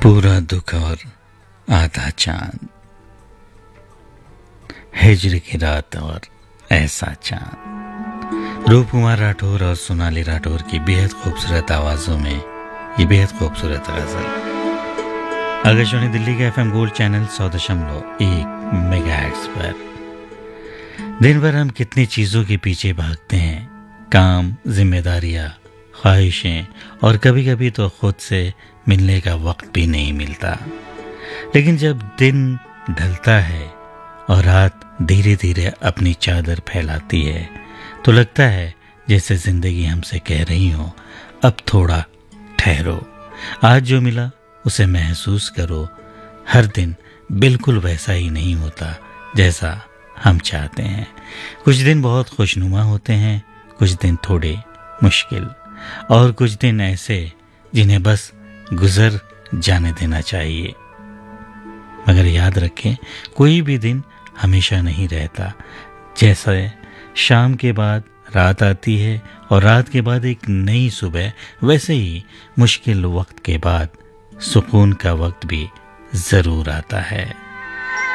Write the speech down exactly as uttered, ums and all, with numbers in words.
पूरा दुख और आधा चांद, हिज्र की रात और ऐसा चांद। रूप कुमार राठौर और सोनाली राठौर की बेहद खूबसूरत आवाज़ों में ये बेहद खूबसूरत गज़ल आकाशवाणी दिल्ली के एफएम गोल्ड चैनल सौ दशमलव एक मेगाहर्ट्ज़ पर। दिन भर हम कितनी चीज़ों के पीछे भागते हैं, काम, जिम्मेदारियाँ, ख्वाहिशें और कभी कभी तो खुद से मिलने का वक्त भी नहीं मिलता। लेकिन जब दिन ढलता है और रात धीरे धीरे अपनी चादर फैलाती है तो लगता है जैसे जिंदगी हमसे कह रही हो, अब थोड़ा ठहरो, आज जो मिला उसे महसूस करो। हर दिन बिल्कुल वैसा ही नहीं होता जैसा हम चाहते हैं। कुछ दिन बहुत खुशनुमा होते हैं, कुछ दिन थोड़े मुश्किल और कुछ दिन ऐसे जिन्हें बस गुजर जाने देना चाहिए। मगर याद रखें, कोई भी दिन हमेशा नहीं रहता। जैसे शाम के बाद रात आती है और रात के बाद एक नई सुबह, वैसे ही मुश्किल वक्त के बाद सुकून का वक्त भी ज़रूर आता है।